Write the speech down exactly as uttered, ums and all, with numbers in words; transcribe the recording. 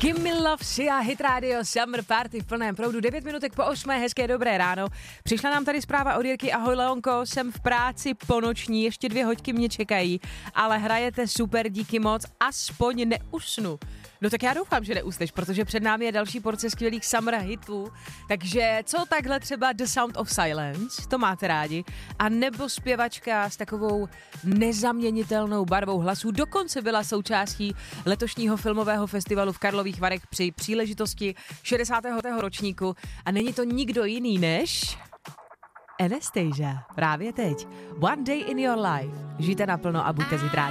Gimme Love, Sia, Hit Radio, Summer Party v plném proudu. devět minutek po osmé, hezké dobré ráno. Přišla nám tady zpráva od Jirky. Ahoj Leonko, jsem v práci po noční, ještě dvě hoďky mě čekají, ale hrajete super, díky moc, aspoň neusnu. No tak já doufám, že neusneš, protože před námi je další porce skvělých summer hitů. Takže co takhle třeba The Sound of Silence, to máte rádi, a nebo zpěvačka s takovou nezaměnitelnou barvou hlasu, dokonce byla součástí letošního filmového festivalu v Karlových Varech při příležitosti šedesátého ročníku a není to nikdo jiný než Anastasia. Právě teď. One Day in Your Life. Žijte naplno a buďte zítra.